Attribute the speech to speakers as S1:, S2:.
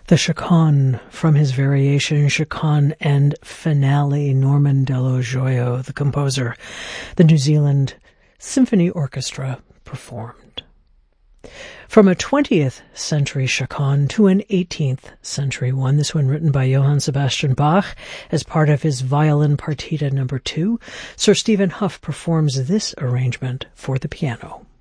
S1: The Chaconne from his variation Chaconne and Finale, Norman Dello Joio, the composer, the New Zealand Symphony Orchestra performed. From a 20th century chaconne to an 18th century one, this one written by Johann Sebastian Bach as part of his Violin Partita No. 2, Sir Stephen Hough performs this arrangement for the piano.